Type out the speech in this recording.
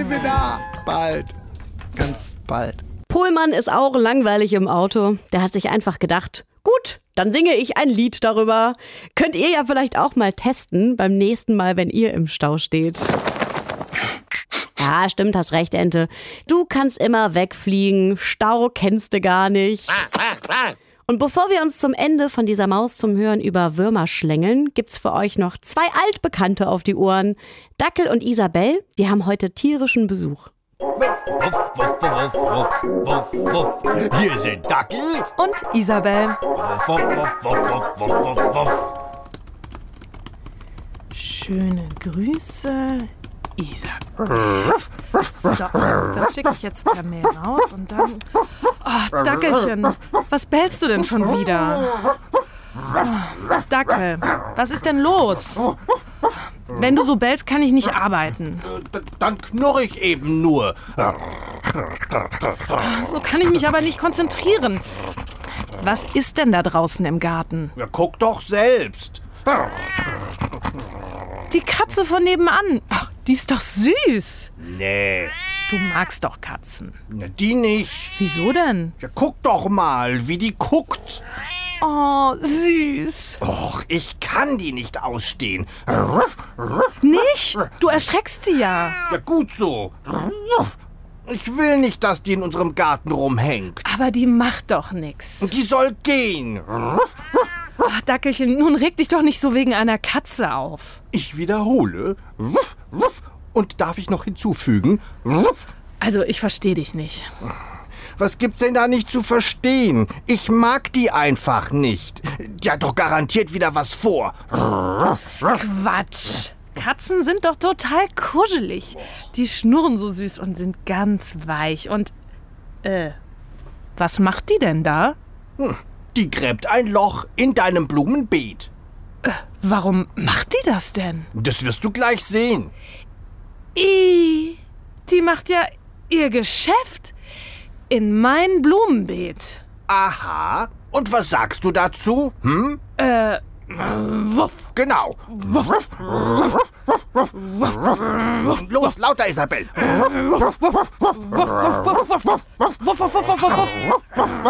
sind wir da. Bald. Ganz bald. Pohlmann ist auch langweilig im Auto. Der hat sich einfach gedacht, gut, dann singe ich ein Lied darüber. Könnt ihr ja vielleicht auch mal testen beim nächsten Mal, wenn ihr im Stau steht. Ja, stimmt, hast recht, Ente. Du kannst immer wegfliegen. Stau kennst du gar nicht. Und bevor wir uns zum Ende von dieser Maus zum Hören über Würmer schlängeln, gibt's für euch noch 2 Altbekannte auf die Ohren. Dackel und Isabell, die haben heute tierischen Besuch. Wuff, wuff, wuff, wuff, wuff, wuff. Hier sind Dackel und Isabell. Wuff, wuff, wuff, wuff, wuff, wuff, wuff. Schöne Grüße, Isabell. So, das schicke ich jetzt per Mail raus und dann... Oh, Dackelchen, was bellst du denn schon wieder? Oh, Dackel, was ist denn los? Wenn du so bellst, kann ich nicht arbeiten. Dann knurr ich eben nur. So kann ich mich aber nicht konzentrieren. Was ist denn da draußen im Garten? Ja, guck doch selbst. Die Katze von nebenan. Ach, die ist doch süß. Nee. Du magst doch Katzen. Na, die nicht. Wieso denn? Ja, guck doch mal, wie die guckt. Oh, süß. Och, ich kann die nicht ausstehen. Nicht? Du erschreckst sie ja. Ja, gut so. Ich will nicht, dass die in unserem Garten rumhängt. Aber die macht doch nix. Die soll gehen. Ach, Dackelchen, nun reg dich doch nicht so wegen einer Katze auf. Ich wiederhole. Und darf ich noch hinzufügen? Also, ich verstehe dich nicht. Was gibt's denn da nicht zu verstehen? Ich mag die einfach nicht. Die hat doch garantiert wieder was vor. Quatsch. Katzen sind doch total kuschelig. Die schnurren so süß und sind ganz weich. Und, was macht die denn da? Die gräbt ein Loch in deinem Blumenbeet. Warum macht die das denn? Das wirst du gleich sehen. Die macht ja ihr Geschäft in mein Blumenbeet. Aha. Und was sagst du dazu? Wuff. Genau. Wuff. Los, lauter, Isabell. Wuff, wuff, wuff, wuff, wuff, wuff, wuff, wuff, wuff, wuff, wuff, wuff.